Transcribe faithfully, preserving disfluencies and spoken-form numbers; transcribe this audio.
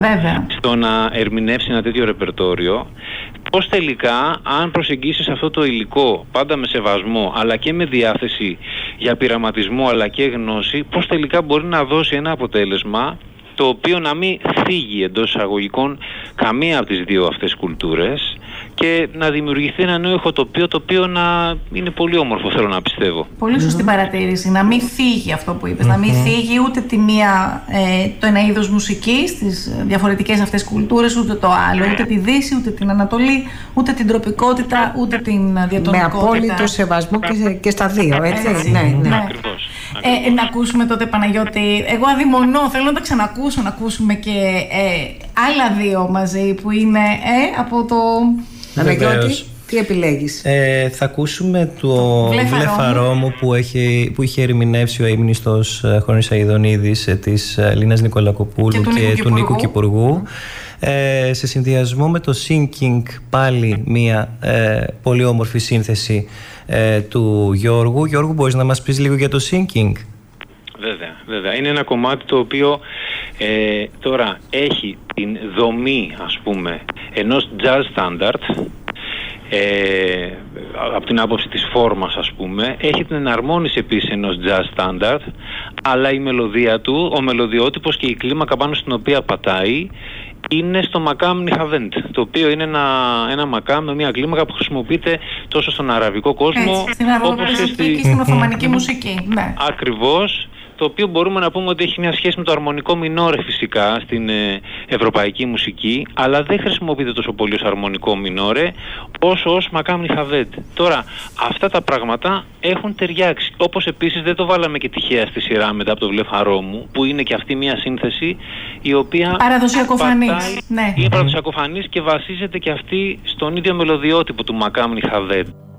Βέβαια. στο να ερμηνεύσει ένα τέτοιο ρεπερτόριο, πώς τελικά, αν προσεγγίσεις αυτό το υλικό πάντα με σεβασμό αλλά και με διάθεση για πειραματισμό αλλά και γνώση, πώς τελικά μπορεί να δώσει ένα αποτέλεσμα το οποίο να μην θίγει εντός εισαγωγικών καμία από τις δύο αυτές κουλτούρες και να δημιουργηθεί ένα νέο ηχοτοπίο το οποίο να είναι πολύ όμορφο, θέλω να πιστεύω. Πολύ σωστή παρατήρηση. Να μην θίγει αυτό που είπες, mm-hmm. να μην θίγει ούτε τη μία, ε, το ένα είδος μουσικής, τις διαφορετικές αυτές κουλτούρες, ούτε το άλλο, ούτε τη Δύση, ούτε την Ανατολή, ούτε την τροπικότητα, ούτε την διατομικότητα. Με απόλυτο σεβασμό και, και στα δύο, έτσι. έτσι. Ναι, ναι. ναι. Ακριβώς. Ε, να ακούσουμε τότε, Παναγιώτη. Εγώ αδειμονώ, θέλω να τα ξανακούσω, να ακούσουμε και ε, άλλα δύο μαζί που είναι ε, από το... Παναγιώτη, τι επιλέγεις? Ε, θα ακούσουμε το Βλέφαρό μου που, έχει, που είχε ερμηνεύσει ο ύμνηστος Χρόνης Αηδονίδης της Λίνας Νικολακοπούλου και, και του Νίκου Κυπουργού. Ε, σε συνδυασμό με το Sinking, πάλι μια ε, πολύ όμορφη σύνθεση ε, του Γιώργου. Γιώργου, μπορείς να μας πεις λίγο για το Sinking? Βέβαια, βέβαια. Είναι ένα κομμάτι το οποίο ε, τώρα έχει την δομή, ας πούμε, ενός jazz standard, ε, από την άποψη της φόρμας, ας πούμε. Έχει την εναρμόνιση επίσης ενός jazz standard, αλλά η μελωδία του, ο μελωδιότυπος και η κλίμακα πάνω στην οποία πατάει είναι στο μακάμ Νιχαβέντ, το οποίο είναι ένα, ένα μακάμ με μια κλίμακα που χρησιμοποιείται τόσο στον αραβικό κόσμο, έτσι, στην αραβική και στην οθωμανική μουσική. Ναι. Ακριβώς, το οποίο μπορούμε να πούμε ότι έχει μια σχέση με το αρμονικό μινόρε φυσικά στην ε, ευρωπαϊκή μουσική, αλλά δεν χρησιμοποιείται τόσο πολύ ως αρμονικό μινόρε όσο ως μακάμ Νιχαβέντ. Τώρα, αυτά τα πράγματα έχουν ταιριάξει. Όπως επίσης δεν το βάλαμε και τυχαία στη σειρά μετά από το Βλέφαρό μου, που είναι και αυτή μια σύνθεση η οποία παραδοσιακοφανής, ναι. είναι παραδοσιακοφανής και βασίζεται και αυτή στον ίδιο μελωδιότυπο του μακάμ Νιχαβέντ.